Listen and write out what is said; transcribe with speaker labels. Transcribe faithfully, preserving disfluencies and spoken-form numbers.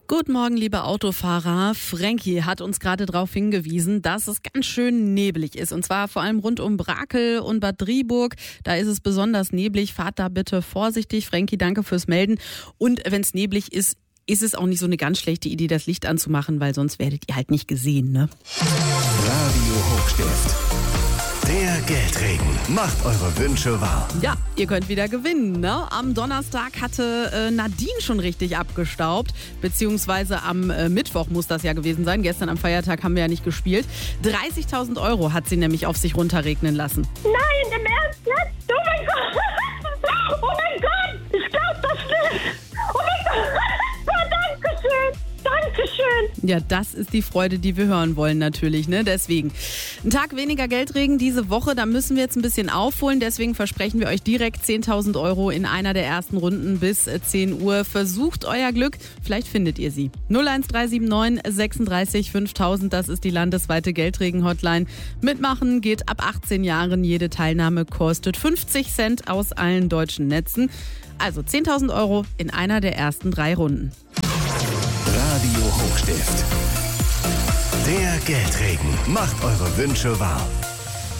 Speaker 1: Guten Morgen, liebe Autofahrer. Frankie hat uns gerade darauf hingewiesen, dass es ganz schön neblig ist. Und zwar vor allem rund um Brakel und Bad Driburg. Da ist es besonders neblig. Fahrt da bitte vorsichtig. Frankie, danke fürs Melden. Und wenn es neblig ist, ist es auch nicht so eine ganz schlechte Idee, das Licht anzumachen, weil sonst werdet ihr halt nicht gesehen, ne?
Speaker 2: Radio Hochstift. Der Geldregen macht eure Wünsche wahr.
Speaker 1: Ja, ihr könnt wieder gewinnen, ne? Am Donnerstag hatte äh, Nadine schon richtig abgestaubt, beziehungsweise am äh, Mittwoch muss das ja gewesen sein. Gestern am Feiertag haben wir ja nicht gespielt. dreißigtausend Euro hat sie nämlich auf sich runterregnen lassen.
Speaker 3: Nein, im Ernst jetzt? Oh mein Gott! Oh mein Gott! Ich glaub das nicht! Oh mein Gott! Oh, Dankeschön! Dankeschön!
Speaker 1: Ja, das ist die Freude, die wir hören wollen natürlich, ne? Deswegen. Ein Tag weniger Geldregen diese Woche, da müssen wir jetzt ein bisschen aufholen. Deswegen versprechen wir euch direkt zehntausend Euro in einer der ersten Runden bis zehn Uhr. Versucht euer Glück, vielleicht findet ihr sie. null eins drei sieben neun sechsunddreißig fünftausend, das ist die landesweite Geldregen-Hotline. Mitmachen geht ab achtzehn Jahren. Jede Teilnahme kostet fünfzig Cent aus allen deutschen Netzen. Also zehntausend Euro in einer der ersten drei Runden.
Speaker 2: Radio Hochstift. Der Geldregen macht eure Wünsche wahr.